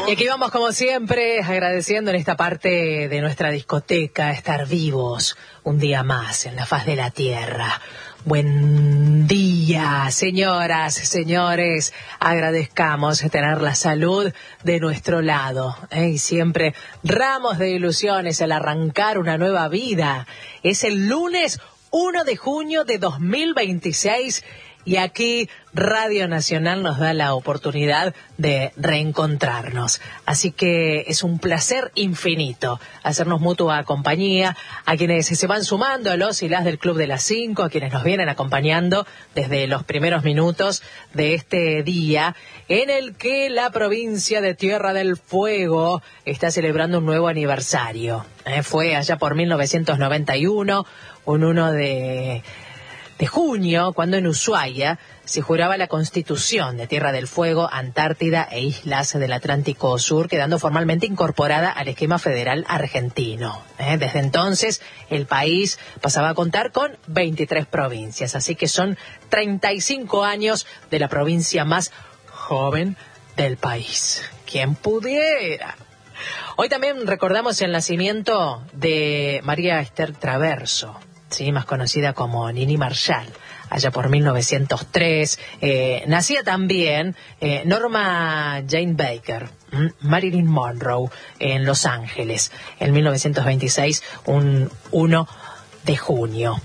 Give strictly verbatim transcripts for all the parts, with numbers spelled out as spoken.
Y aquí vamos como siempre, agradeciendo en esta parte de nuestra discoteca estar vivos un día más en la faz de la tierra. Buen día, señoras, señores. Agradezcamos tener la salud de nuestro lado, ¿eh? Y siempre ramos de ilusiones al arrancar una nueva vida. Es el lunes uno de junio de dos mil veintiséis y aquí Radio Nacional nos da la oportunidad de reencontrarnos. Así que es un placer infinito hacernos mutua compañía a quienes se van sumando, a los y las del Club de las Cinco, a quienes nos vienen acompañando desde los primeros minutos de este día en el que la provincia de Tierra del Fuego está celebrando un nuevo aniversario. Eh, fue allá por mil novecientos noventa y uno, un uno de... de junio, cuando en Ushuaia se juraba la Constitución de Tierra del Fuego, Antártida e islas del Atlántico Sur, quedando formalmente incorporada al esquema federal argentino. ¿Eh? Desde entonces, el país pasaba a contar con veintitrés provincias, así que son treinta y cinco años de la provincia más joven del país. ¿Quién pudiera? Hoy también recordamos el nacimiento de María Esther Traverso, sí, más conocida como Nini Marshall, allá por mil novecientos tres. Eh, nacía también eh, Norma Jane Baker, ¿m? Marilyn Monroe, en Los Ángeles, en mil novecientos veintiséis, un uno de junio.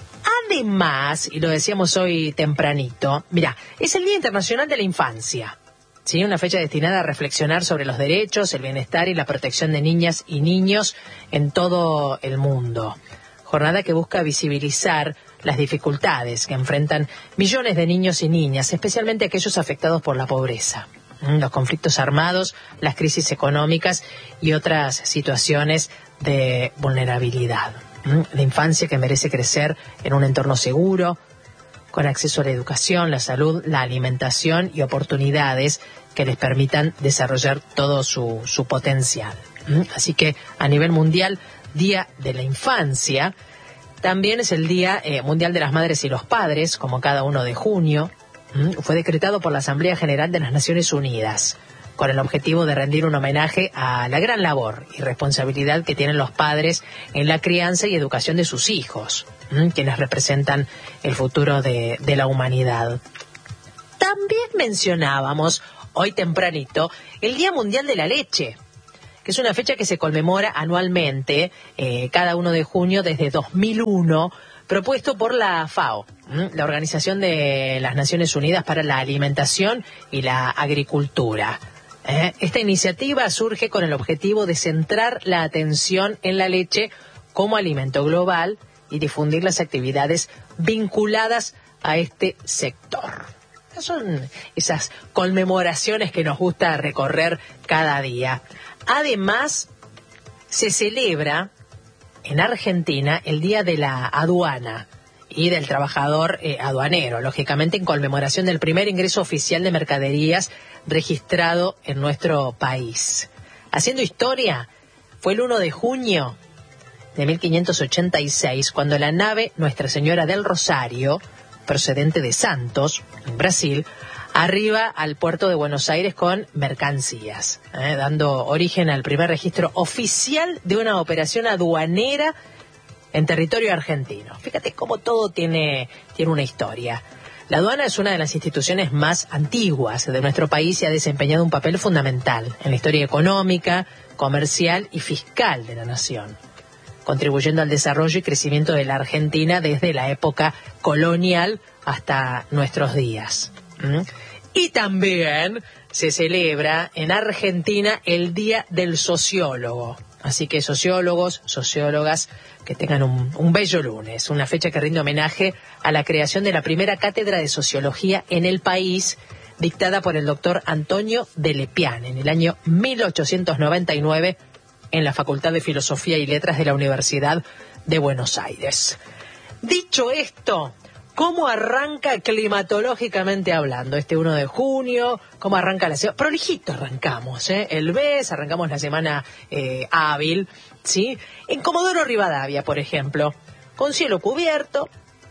Además, y lo decíamos hoy tempranito, mira, es el Día Internacional de la Infancia. Sí, una fecha destinada a reflexionar sobre los derechos, el bienestar y la protección de niñas y niños en todo el mundo. Jornada que busca visibilizar las dificultades que enfrentan millones de niños y niñas, especialmente aquellos afectados por la pobreza, los conflictos armados, las crisis económicas y otras situaciones de vulnerabilidad. La infancia que merece crecer en un entorno seguro, con acceso a la educación, la salud, la alimentación y oportunidades que les permitan desarrollar todo su, su potencial. Así que a nivel mundial, Día de la Infancia. También es el Día eh, Mundial de las Madres y los Padres, como cada uno de junio. ¿Mm? Fue decretado por la Asamblea General de las Naciones Unidas, con el objetivo de rendir un homenaje a la gran labor y responsabilidad que tienen los padres en la crianza y educación de sus hijos, ¿Mm? quienes representan el futuro de, de la humanidad. También mencionábamos hoy tempranito el Día Mundial de la Leche, que es una fecha que se conmemora anualmente, eh, cada uno de junio desde dos mil uno, propuesto por la FAO, ¿m? la Organización de las Naciones Unidas para la Alimentación y la Agricultura. ¿Eh? Esta iniciativa surge con el objetivo de centrar la atención en la leche como alimento global y difundir las actividades vinculadas a este sector. Son esas conmemoraciones que nos gusta recorrer cada día. Además, se celebra en Argentina el Día de la Aduana y del Trabajador eh, Aduanero, lógicamente en conmemoración del primer ingreso oficial de mercaderías registrado en nuestro país. Haciendo historia, fue el uno de junio de mil quinientos ochenta y seis cuando la nave Nuestra Señora del Rosario, procedente de Santos, en Brasil, arriba al puerto de Buenos Aires con mercancías, eh, dando origen al primer registro oficial de una operación aduanera en territorio argentino. Fíjate cómo todo tiene, tiene una historia. La aduana es una de las instituciones más antiguas de nuestro país y ha desempeñado un papel fundamental en la historia económica, comercial y fiscal de la nación, contribuyendo al desarrollo y crecimiento de la Argentina desde la época colonial hasta nuestros días. ¿Mm? Y también se celebra en Argentina el Día del Sociólogo. Así que sociólogos, sociólogas, que tengan un, un bello lunes, una fecha que rinde homenaje a la creación de la primera cátedra de sociología en el país, dictada por el doctor Antonio de Lepiane en el año mil ochocientos noventa y nueve en la Facultad de Filosofía y Letras de la Universidad de Buenos Aires. Dicho esto, ¿cómo arranca climatológicamente hablando este uno de junio? ¿Cómo arranca la semana? Prolijito arrancamos, ¿eh? El mes, arrancamos la semana eh, hábil, ¿sí? En Comodoro Rivadavia, por ejemplo, con cielo cubierto,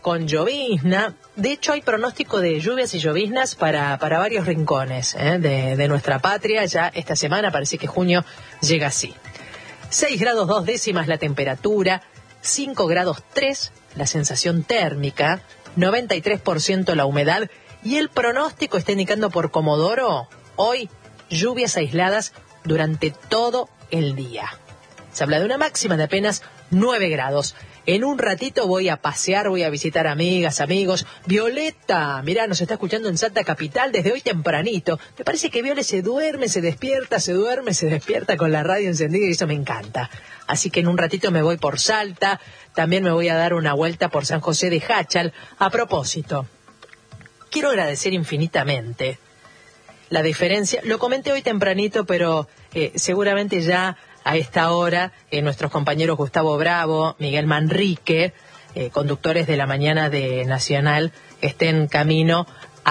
con llovizna. De hecho, hay pronóstico de lluvias y lloviznas para, para varios rincones ¿eh? de, de nuestra patria. Ya esta semana parece que junio llega así. seis grados dos décimas la temperatura, cinco grados tres la sensación térmica, noventa y tres por ciento la humedad y el pronóstico está indicando por Comodoro hoy lluvias aisladas durante todo el día. Se habla de una máxima de apenas nueve grados. En un ratito voy a pasear, voy a visitar amigas, amigos. Violeta, mirá, nos está escuchando en Salta Capital desde hoy tempranito. Me parece que Viole se duerme, se despierta, se duerme, se despierta con la radio encendida y eso me encanta. Así que en un ratito me voy por Salta, también me voy a dar una vuelta por San José de Jáchal. A propósito, quiero agradecer infinitamente la diferencia. Lo comenté hoy tempranito, pero eh, seguramente ya a esta hora, eh, nuestros compañeros Gustavo Bravo, Miguel Manrique, eh, conductores de la mañana de Nacional, estén camino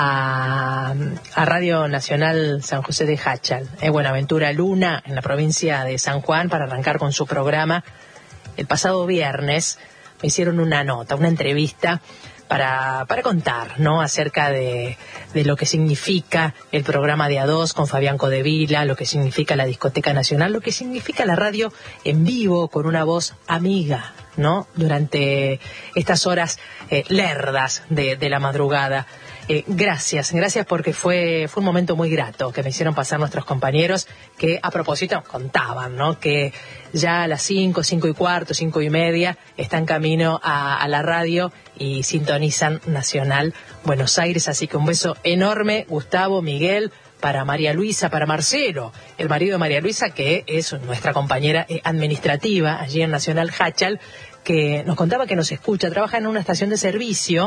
a, a Radio Nacional San José de Jáchal, en eh, Buenaventura Luna, en la provincia de San Juan, para arrancar con su programa. El pasado viernes me hicieron una nota, una entrevista para, para contar, ¿no?, acerca de, de lo que significa el programa de A dos con Fabián Codevila, lo que significa la Discoteca Nacional, lo que significa la radio en vivo con una voz amiga, ¿no?, durante estas horas eh, lerdas de, de la madrugada. Eh, gracias, gracias porque fue, fue un momento muy grato que me hicieron pasar nuestros compañeros que a propósito contaban, ¿no?, que ya a las cinco, cinco y cuarto, cinco y media están camino a, a la radio y sintonizan Nacional Buenos Aires. Así que un beso enorme, Gustavo, Miguel, para María Luisa, para Marcelo, el marido de María Luisa, que es nuestra compañera administrativa allí en Nacional Jáchal, que nos contaba que nos escucha, trabaja en una estación de servicio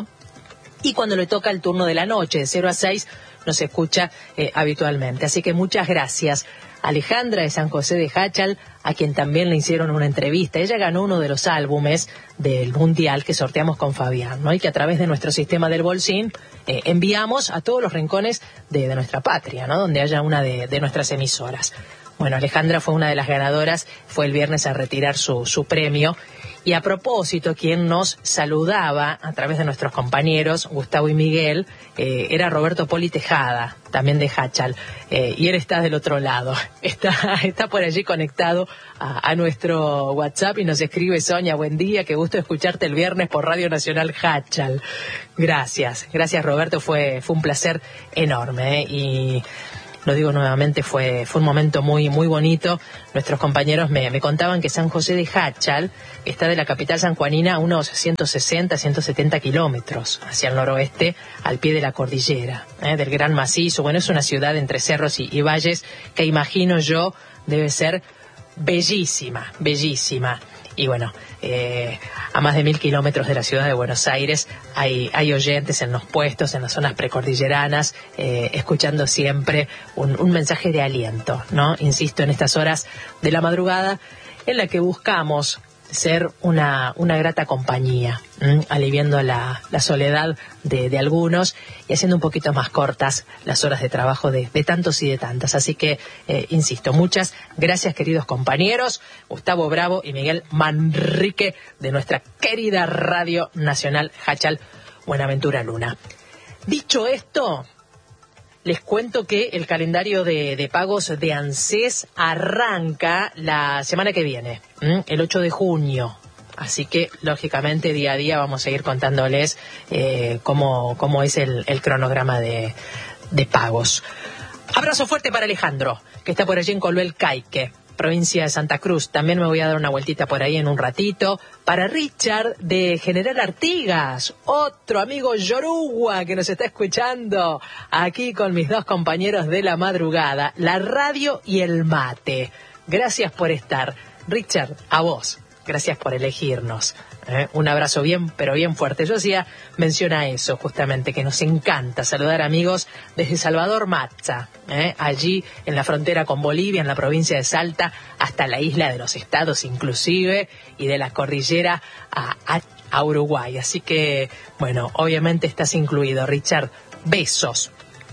y cuando le toca el turno de la noche, de cero a seis, nos escucha eh, habitualmente. Así que muchas gracias. Alejandra de San José de Jáchal, a quien también le hicieron una entrevista. Ella ganó uno de los álbumes del Mundial que sorteamos con Fabián, ¿no?, y que a través de nuestro sistema del Bolsín eh, enviamos a todos los rincones de, de nuestra patria, ¿no?, donde haya una de, de nuestras emisoras. Bueno, Alejandra fue una de las ganadoras, fue el viernes a retirar su, su premio. Y a propósito, quien nos saludaba a través de nuestros compañeros, Gustavo y Miguel, eh, era Roberto Poli Tejada, también de Jáchal, eh, y él está del otro lado, está, está por allí conectado a, a nuestro WhatsApp y nos escribe: Sonia, buen día, qué gusto escucharte el viernes por Radio Nacional Jáchal. Gracias, gracias Roberto, fue, fue un placer enorme, ¿eh? Y lo digo nuevamente, fue, fue un momento muy, muy bonito. Nuestros compañeros me, me contaban que San José de Jáchal está de la capital sanjuanina a unos ciento sesenta, ciento setenta kilómetros hacia el noroeste, al pie de la cordillera, ¿eh?, del Gran Macizo. Bueno, es una ciudad entre cerros y, y valles que imagino yo debe ser bellísima, bellísima. Y bueno, eh, a más de mil kilómetros de la ciudad de Buenos Aires hay, hay oyentes en los puestos, en las zonas precordilleranas, eh, escuchando siempre un, un mensaje de aliento, ¿no? Insisto, en estas horas de la madrugada en la que buscamos ser una, una grata compañía, ¿m? aliviando la, la soledad de, de algunos y haciendo un poquito más cortas las horas de trabajo de, de tantos y de tantas. Así que, eh, insisto, muchas gracias, queridos compañeros, Gustavo Bravo y Miguel Manrique, de nuestra querida Radio Nacional Jáchal, Buenaventura Luna. Dicho esto, les cuento que el calendario de, de pagos de ANSES arranca la semana que viene, ¿m? el ocho de junio. Así que, lógicamente, día a día vamos a ir contándoles eh, cómo, cómo es el, el cronograma de, de pagos. Abrazo fuerte para Alejandro, que está por allí en Coluel Caique, provincia de Santa Cruz. También me voy a dar una vueltita por ahí en un ratito. Para Richard de General Artigas, otro amigo Yoruba que nos está escuchando aquí con mis dos compañeros de la madrugada, la radio y el mate. Gracias por estar. Richard, a vos, gracias por elegirnos. ¿Eh? Un abrazo bien, pero bien fuerte. Yo hacía mención a eso, justamente, que nos encanta saludar amigos desde Salvador Maza, ¿eh? allí en la frontera con Bolivia, en la provincia de Salta, hasta la isla de los Estados inclusive, y de la cordillera a, a, a Uruguay. Así que, bueno, obviamente estás incluido, Richard. Besos.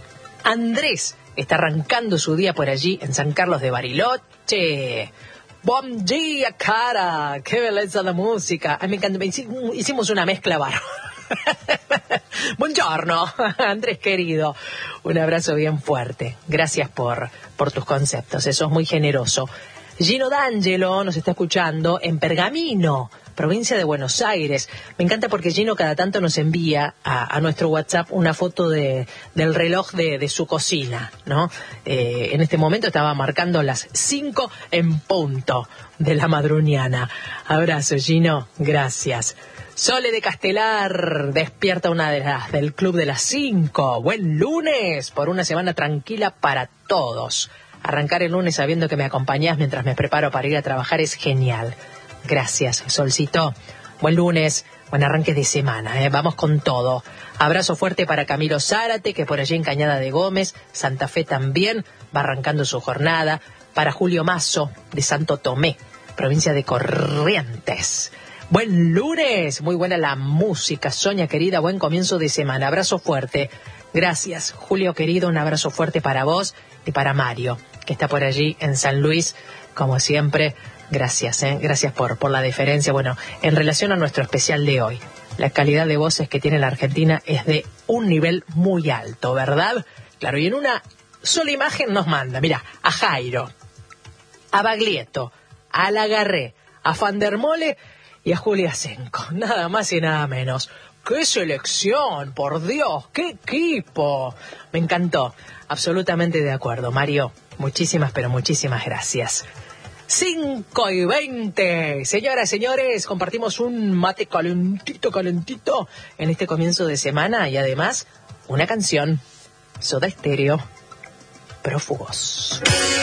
Andrés está arrancando su día por allí en San Carlos de Bariloche. Bom dia, cara, qué belleza la música. Ay, me encanta, hicimos una mezcla bárbara. Buongiorno, Andrés querido. Un abrazo bien fuerte. Gracias por, por tus conceptos, eso es muy generoso. Gino D'Angelo nos está escuchando en Pergamino, provincia de Buenos Aires. Me encanta porque Gino cada tanto nos envía a, a nuestro WhatsApp una foto de, del reloj de, de su cocina, ¿no? Eh, en este momento estaba marcando las cinco en punto de la madruniana. Abrazo, Gino, gracias. Sole de Castelar despierta una de las del Club de las cinco. Buen lunes por una semana tranquila para todos. Arrancar el lunes sabiendo que me acompañás mientras me preparo para ir a trabajar es genial. Gracias, Solcito. Buen lunes, buen arranque de semana, ¿eh? Vamos con todo. Abrazo fuerte para Camilo Zárate, que por allí en Cañada de Gómez, Santa Fe también, va arrancando su jornada. Para Julio Mazo, de Santo Tomé, provincia de Corrientes. Buen lunes, muy buena la música. Sonia querida, buen comienzo de semana. Abrazo fuerte. Gracias, Julio querido, un abrazo fuerte para vos y para Mario, que está por allí en San Luis, como siempre. Gracias, ¿eh? Gracias por, por la deferencia. Bueno, en relación a nuestro especial de hoy, la calidad de voces que tiene la Argentina es de un nivel muy alto, ¿verdad? Claro, y en una sola imagen nos manda, mira, a Jairo, a Baglietto, a Lagarré, a Van der Mole y a Julia Senko, nada más y nada menos. ¡Qué selección! ¡Por Dios! ¡Qué equipo! Me encantó. Absolutamente de acuerdo, Mario. Muchísimas, pero muchísimas gracias. cinco y veinte. Señoras, señores, compartimos un mate calentito, calentito en este comienzo de semana y además una canción. Soda Stereo, Prófugos.